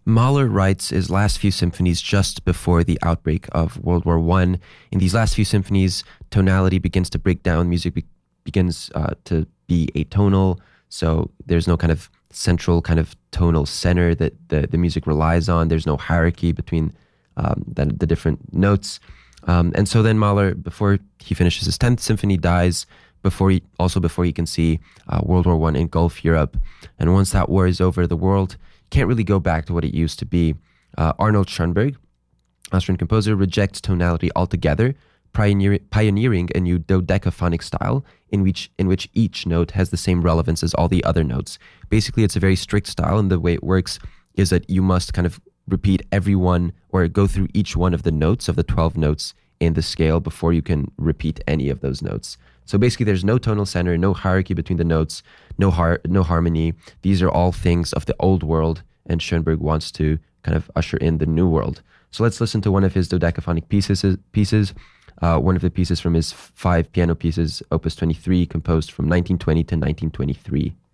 Mahler writes his last few symphonies just before the outbreak of World War One. In these last few symphonies, tonality begins to break down. Music begins to be atonal. So there's no kind of central kind of tonal center that the music relies on. There's no hierarchy between the different notes. And so then Mahler, before he finishes his 10th symphony, dies before he can see World War One engulf Europe. And once that war is over, the world can't really go back to what it used to be. Arnold Schoenberg, Austrian composer, rejects tonality altogether, pioneering a new dodecaphonic style in which each note has the same relevance as all the other notes. Basically, it's a very strict style, and the way it works is that you must kind of repeat every one or go through each one of the notes of the 12 notes in the scale before you can repeat any of those notes. So basically, there's no tonal center, no hierarchy between the notes, no harmony. These are all things of the old world, and Schoenberg wants to kind of usher in the new world. So let's listen to one of his dodecaphonic pieces. One of the pieces from his 5 piano pieces, Opus 23, composed from 1920 to 1923.